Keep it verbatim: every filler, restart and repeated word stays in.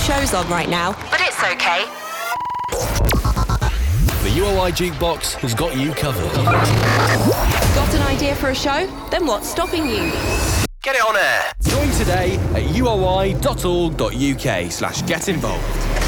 shows on right now, but it's okay. The U O I Jukebox has got you covered. Got an idea for a show? Then what's stopping you? Get it on air. Join today at uoi.org.uk slash get involved.